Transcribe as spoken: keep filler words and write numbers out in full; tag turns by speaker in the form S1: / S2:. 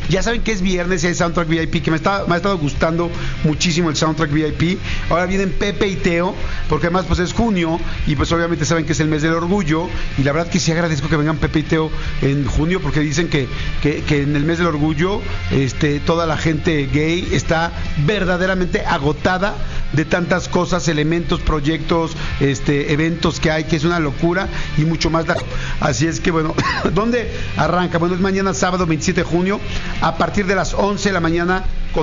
S1: Ya saben que es viernes y hay Soundtrack V I P, que me, está, me ha estado gustando muchísimo el Soundtrack V I P. Ahora vienen Pepe y Teo, porque además pues es junio y pues obviamente saben que es el mes del orgullo, y la verdad que sí agradezco que vengan Pepe y Teo en junio, porque dicen que, que, que en el mes del orgullo este, toda la gente gay está verdaderamente agotada de tantas cosas, elementos, proyectos, este, eventos que hay, que es una locura y mucho más. Así es que bueno, ¿dónde arranca? Bueno, es mañana sábado veintisiete de junio a partir de las once de la mañana con